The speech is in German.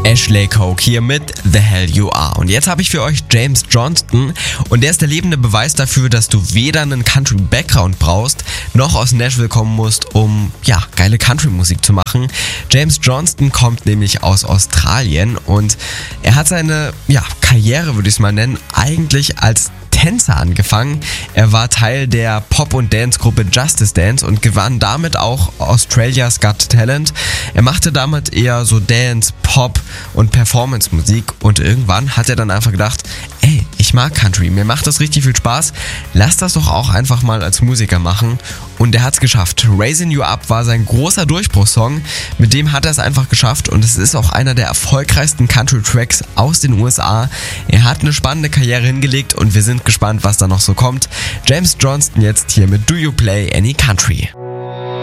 Ashley Coke hier mit The Hell You Are. Und jetzt habe ich für euch James Johnston und der ist der lebende Beweis dafür, dass du weder einen Country-Background brauchst, noch aus Nashville kommen musst, um geile Country-Musik zu machen. James Johnston kommt nämlich aus Australien und er hat seine Karriere, würde ich es mal nennen, eigentlich als Tänzer angefangen. Er war Teil der Pop- und Dance-Gruppe Justice Dance und gewann damit auch Australia's Got Talent. Er machte damit eher so Dance, Pop und Performance-Musik und irgendwann hat er dann einfach gedacht, ey, ich mag Country, mir macht das richtig viel Spaß, lass das doch auch einfach mal als Musiker machen und er hat es geschafft. Raising You Up war sein großer Durchbruchssong, mit dem hat er es einfach geschafft und es ist auch einer der erfolgreichsten Country-Tracks aus den USA. Er hat eine spannende Karriere hingelegt und wir sind gespannt, was da noch so kommt. James Johnston jetzt hier mit Do You Play Any Country?